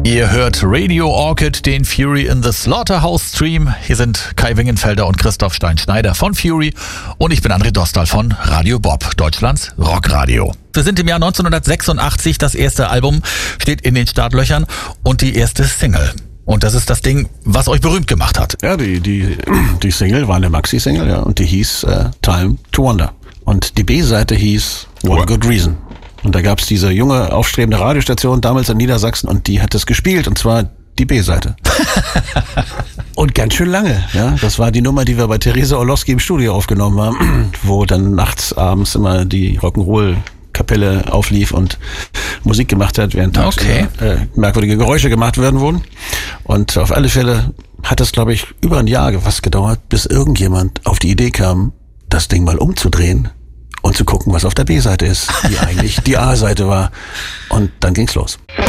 Ihr hört Radio Orchid, den Fury in the Slaughterhouse Stream. Hier sind Kai Wingenfelder und Christoph Stein-Schneider von Fury und ich bin André Dostal von Radio Bob, Deutschlands Rockradio. Wir sind im Jahr 1986, das erste Album steht in den Startlöchern und die erste Single. Und das ist das Ding, was euch berühmt gemacht hat. Ja, die Single war eine Maxi-Single, ja, und die hieß Time to Wonder. Und die B-Seite hieß One Good Reason. Und da gab's diese junge, aufstrebende Radiostation damals in Niedersachsen und die hat das gespielt, und zwar die B-Seite. Und ganz schön lange, ja. Das war die Nummer, die wir bei Theresa Orlowski im Studio aufgenommen haben, wo dann abends immer die Rock'n'Roll-Kapelle auflief und Musik gemacht hat, während merkwürdige Geräusche gemacht werden wurden. Und auf alle Fälle hat es, glaube ich, über ein Jahr fast gedauert, bis irgendjemand auf die Idee kam, das Ding mal umzudrehen und zu gucken, was auf der B-Seite ist, die eigentlich die A-Seite war. Und dann ging's los.